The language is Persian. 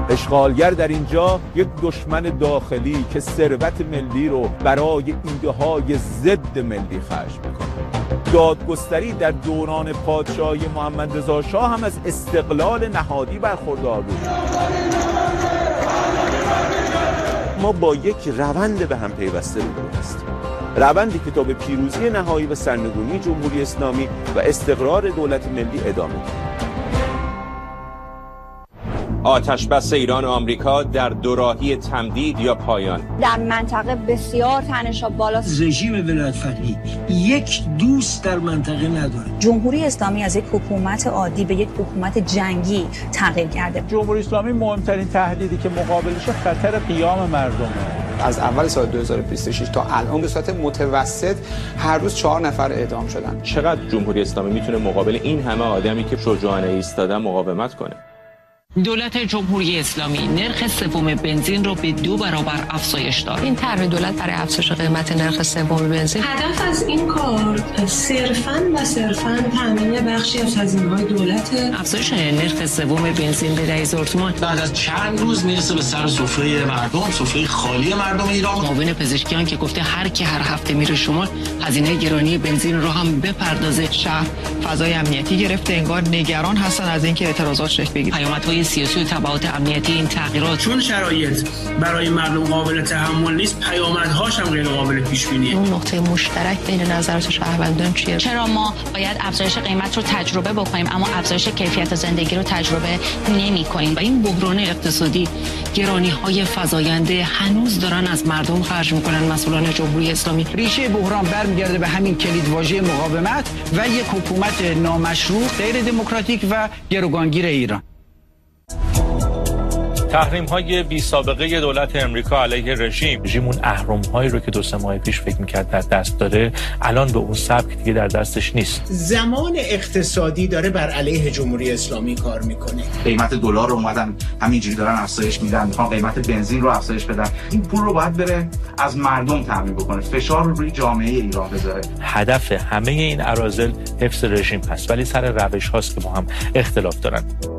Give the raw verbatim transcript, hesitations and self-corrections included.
اشغالگر در اینجا یک دشمن داخلی که ثروت ملی رو برای ایده‌های ضد ملی خرج میکنه. دادگستری در دوران پادشاهی محمد رضا شاه هم از استقلال نهادی برخوردار بود. ما با یک روند به هم پیوسته روبرو هستیم، روندی که تا به پیروزی نهایی و سرنگونی جمهوری اسلامی و استقرار دولت ملی ادامه دارد. آتشبس ایران و آمریکا در دوراهی تمدید یا پایان. در منطقه بسیار تنش‌ها بالاست. رژیم ولایت فقیه یک دوست در منطقه نداره. جمهوری اسلامی از یک حکومت عادی به یک حکومت جنگی تغییر کرده. جمهوری اسلامی مهمترین تهدیدی که مقابلش خطر قیام مردمه. از اول سال دو هزار و بیست و شش تا الان به صورت متوسط هر روز چهار نفر اعدام شدن. چقدر جمهوری اسلامی میتونه مقابل این همه آدمی که شجاعانه ایستادن مقاومت کنه؟ دولت جمهوری اسلامی نرخ سوم بنزین رو به دو برابر افزایش داد. این طرح دولت برای افزایش قیمت نرخ سوم بنزین، هدف از این کار صرفاً و صرفاً تامین بخشی از هزینه‌های دولت. افزایش نرخ سوم بنزین به ده هزار تومان بعد از چند روز میرسه به سر سفره مردم، سفره خالی مردم ایران. معاون پزشکیان که گفته هر کی هر هفته میره شمال هزینه گرانی بنزین رو هم بپردازه. شهر فضای امنیتی گرفته، انگار نگران هستن از اینکه اعتراضات شکل بگیره. پیامدهای سیاسی و تبعات امنیتی این تغییرات، چون شرایط برای مردم قابل تحمل نیست، پیامدهاش هم غیر قابل پیش بینیه. اون نقطه مشترک بین نظرات شهروندان چیه؟ چرا ما باید افزایش قیمت رو تجربه بکنیم اما افزایش کیفیت زندگی رو تجربه نمی‌کنیم؟ و این بحران اقتصادی، گرانی‌های فزاینده هنوز دارن از مردم خرج می‌کنن مسئولان جمهوری اسلامی. ریشه بحران برمیگرده به همین کلیدواژه مقاومت و یک حکومت نامشروع، غیر دموکراتیک و گروگانگیر ایران. تحریم‌های بی سابقه دولت امریکا علیه رژیم، رژیم اون اهرم‌هایی رو که دو سه ماه پیش فکر می‌کرد در دست داره، الان به اون سبک دیگه در دستش نیست. زمان اقتصادی داره بر علیه جمهوری اسلامی کار میکنه. قیمت دلار رو اومدن همینجوری دارن افزایش میدن، میخوان قیمت بنزین رو افزایش بدن. این پول رو باید بره از مردم تامین بکنه، فشار رو روی جامعه ایران بذاره. هدف همه این اراذل حفظ رژیم هست، ولی سر روش هاست که با هم اختلاف دارن.